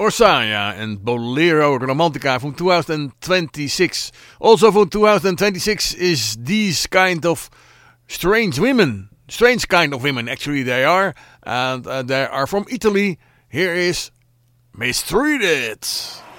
Orsaya and Bolero Romantica from 2026. Also from 2026 is These Kind of Strange Women. Strange kind of women, actually they are. And they are from Italy. Here is Mistreated.